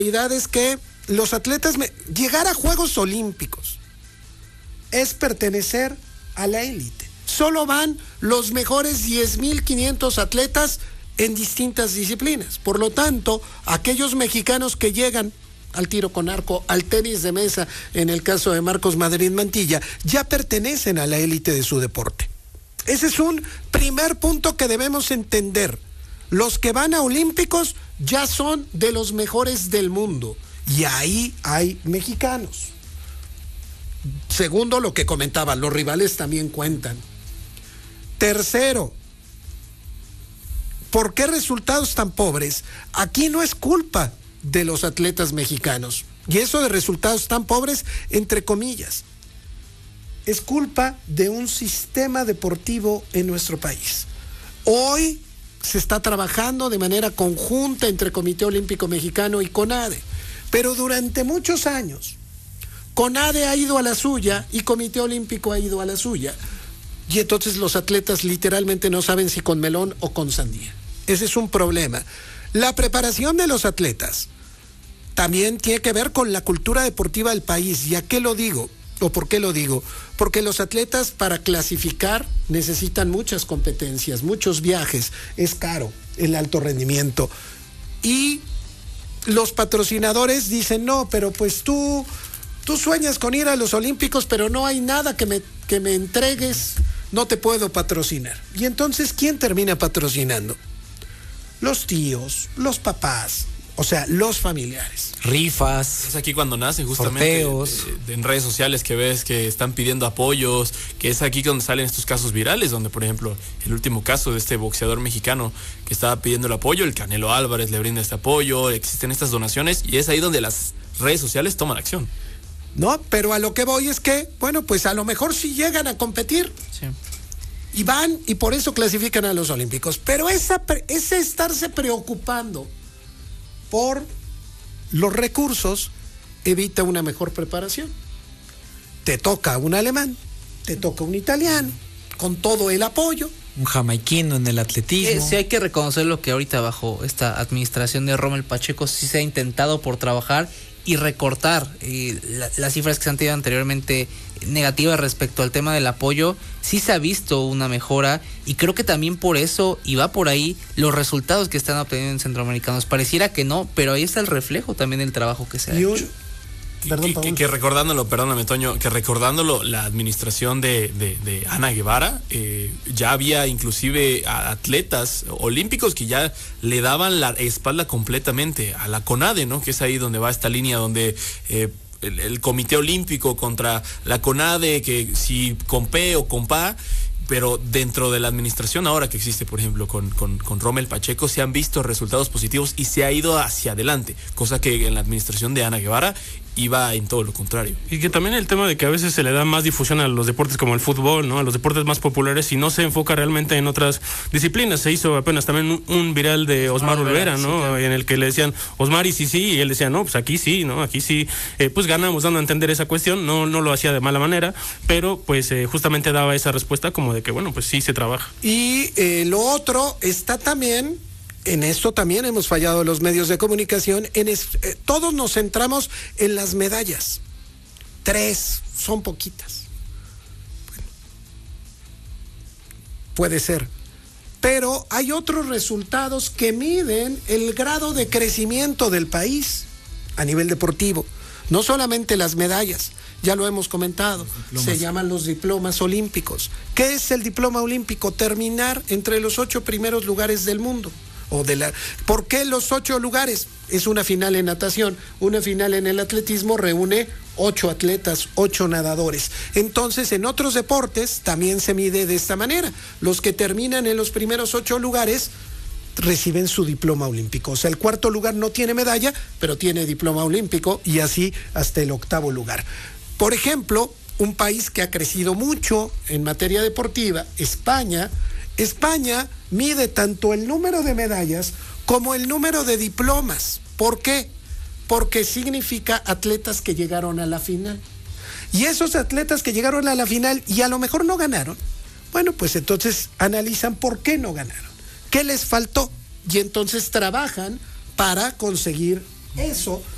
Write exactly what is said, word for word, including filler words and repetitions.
realidad es que los atletas, me, llegar a Juegos Olímpicos es pertenecer a la élite. Solo van los mejores diez mil quinientos atletas en distintas disciplinas. Por lo tanto, aquellos mexicanos que llegan al tiro con arco, al tenis de mesa, en el caso de Marcos Madrid Mantilla, ya pertenecen a la élite de su deporte. Ese es un primer punto que debemos entender. Los que van a Olímpicos ya son de los mejores del mundo. Y ahí hay mexicanos. Segundo, lo que comentaba, los rivales también cuentan. Tercero, ¿por qué resultados tan pobres? Aquí no es culpa de los atletas mexicanos. Y eso de resultados tan pobres, entre comillas, es culpa de un sistema deportivo en nuestro país. Hoy se está trabajando de manera conjunta entre Comité Olímpico Mexicano y CONADE, pero durante muchos años CONADE ha ido a la suya y Comité Olímpico ha ido a la suya, y entonces los atletas literalmente no saben si con melón o con sandía. Ese es un problema. La preparación de los atletas también tiene que ver con la cultura deportiva del país. ¿Y a qué lo digo? ¿O por qué lo digo? Porque los atletas, para clasificar, necesitan muchas competencias, muchos viajes, es caro el alto rendimiento. Y los patrocinadores dicen, no, pero pues tú, tú sueñas con ir a los Olímpicos, pero no hay nada que me, que me entregues, no te puedo patrocinar. Y entonces, ¿quién termina patrocinando? Los tíos, los papás, o sea, los familiares. Rifas. Es aquí cuando nace justamente sorteos. De, de, en redes sociales que ves que están pidiendo apoyos, que es aquí donde salen estos casos virales, donde por ejemplo el último caso de este boxeador mexicano que estaba pidiendo el apoyo, el Canelo Álvarez le brinda este apoyo, existen estas donaciones y es ahí donde las redes sociales toman acción. No, pero a lo que voy es que, bueno, pues a lo mejor sí llegan a competir. Sí. Y van y por eso clasifican a los Olímpicos. Pero esa, ese estarse preocupando por los recursos evita una mejor preparación. Te toca un alemán, te toca un italiano, con todo el apoyo. Un jamaiquino en el atletismo. Eh, sí, hay que reconocer lo que ahorita bajo esta administración de Rommel Pacheco sí se ha intentado por trabajar y recortar eh, la, las cifras que se han tenido anteriormente negativas respecto al tema del apoyo. Sí se ha visto una mejora y creo que también por eso, y va por ahí, los resultados que están obteniendo en centroamericanos. Pareciera que no, pero ahí está el reflejo también del trabajo que se ha hecho. Perdón, que, que, que recordándolo, perdóname Toño, que recordándolo la administración de, de, de Ana Guevara, eh, ya había inclusive a atletas olímpicos que ya le daban la espalda completamente a la CONADE, ¿no? Que es ahí donde va esta línea donde eh, el, el Comité Olímpico contra la CONADE, que si con P o con P A, pero dentro de la administración ahora que existe, por ejemplo, con, con, con Rommel Pacheco, se han visto resultados positivos y se ha ido hacia adelante, cosa que en la administración de Ana Guevara iba en todo lo contrario. Y que también el tema de que a veces se le da más difusión a los deportes como el fútbol, ¿no? A los deportes más populares y no se enfoca realmente en otras disciplinas. Se hizo apenas también un, un viral de Osmar ah, Olvera, ¿no? Sí, claro. En el que le decían, Osmar, y sí, sí, y él decía, no, pues aquí sí, ¿no? Aquí sí, eh, pues ganamos dando a entender esa cuestión, no, no lo hacía de mala manera, pero pues eh, justamente daba esa respuesta como de que, bueno, pues sí se trabaja. Y eh, lo otro está también... En esto también hemos fallado los medios de comunicación. En es, eh, todos nos centramos en las medallas. Tres, son poquitas. Bueno, puede ser. Pero hay otros resultados que miden el grado de crecimiento del país a nivel deportivo. No solamente las medallas, ya lo hemos comentado, se llaman los diplomas olímpicos. ¿Qué es el diploma olímpico? Terminar entre los ocho primeros lugares del mundo. O de la, ¿por qué los ocho lugares? Es una final en natación, una final en el atletismo reúne ocho atletas, ocho nadadores. Entonces, en otros deportes también se mide de esta manera. Los que terminan en los primeros ocho lugares reciben su diploma olímpico. O sea, el cuarto lugar no tiene medalla, pero tiene diploma olímpico y así hasta el octavo lugar. Por ejemplo, un país que ha crecido mucho en materia deportiva, España, España mide tanto el número de medallas como el número de diplomas. ¿Por qué? Porque significa atletas que llegaron a la final. Y esos atletas que llegaron a la final y a lo mejor no ganaron, bueno, pues entonces analizan por qué no ganaron, qué les faltó, y entonces trabajan para conseguir eso